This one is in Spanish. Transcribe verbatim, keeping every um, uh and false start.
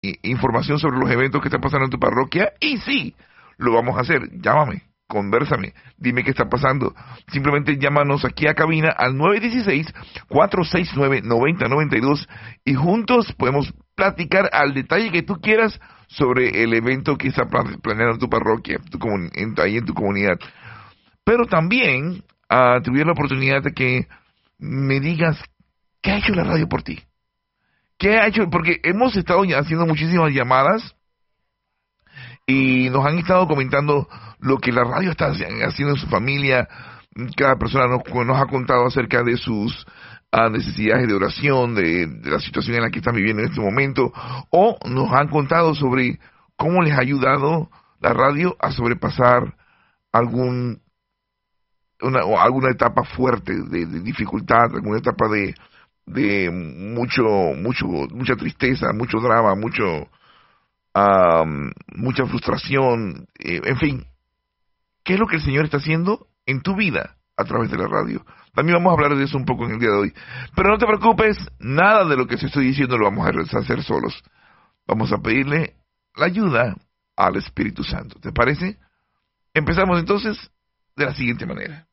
información sobre los eventos que están pasando en tu parroquia, y sí, lo vamos a hacer. Llámame, convérsame, dime qué está pasando. Simplemente llámanos aquí a cabina al nueve uno seis, cuatro seis nueve, nueve cero nueve dos y juntos podemos platicar al detalle que tú quieras sobre el evento que está planeando en tu parroquia, tu en, ahí en tu comunidad. Pero también uh, tuviera la oportunidad de que me digas qué ha hecho la radio por ti. ¿Qué ha hecho? Porque hemos estado haciendo muchísimas llamadas y nos han estado comentando lo que la radio está haciendo en su familia. Cada persona nos, nos ha contado acerca de sus uh, necesidades de oración, de, de la situación en la que están viviendo en este momento, o nos han contado sobre cómo les ha ayudado la radio a sobrepasar algún una, o alguna etapa fuerte de, de dificultad, alguna etapa de de mucho mucho mucha tristeza, mucho drama, mucho um, mucha frustración, eh, en fin, ¿qué es lo que el Señor está haciendo en tu vida a través de la radio? También vamos a hablar de eso un poco en el día de hoy. Pero no te preocupes, nada de lo que te estoy diciendo lo vamos a hacer solos. Vamos a pedirle la ayuda al Espíritu Santo. ¿Te parece? Empezamos entonces de la siguiente manera.